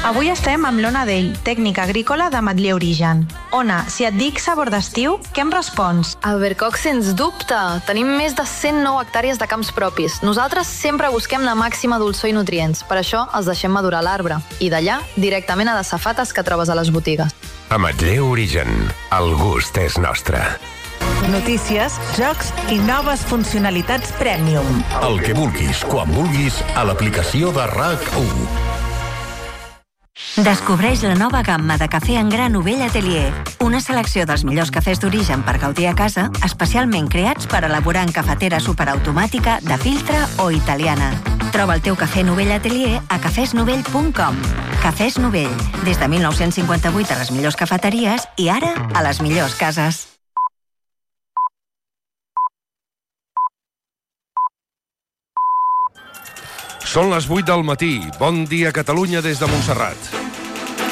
Avui estem amb l'Ona Dell, tècnica agrícola d'Ametller Origen. Ona, si et dic sabor d'estiu, què em respons? Albercoc, sens dubte. Tenim més de 109 hectàrees de camps propis. Nosaltres sempre busquem la màxima dolçor i nutrients. Per això els deixem madurar a l'arbre. I d'allà, directament a les safates que trobes a les botigues. Ametller Origen. El gust és nostre. Notícies, jocs i noves funcionalitats Premium. El que vulguis, quan vulguis, a l'aplicació de RAC1. Descobreix la nova gamma de cafè en gra Novell Atelier. Una selecció dels millors cafès d'origen per gaudir a casa, especialment creats per elaborar en cafetera superautomàtica, de filtre o italiana. Troba el teu cafè Novell Atelier a cafesnovell.com. Cafès Novell, des de 1958 a les millors cafeteries i ara a les millors cases. Són les 8 del matí. Bon dia, Catalunya, des de Montserrat.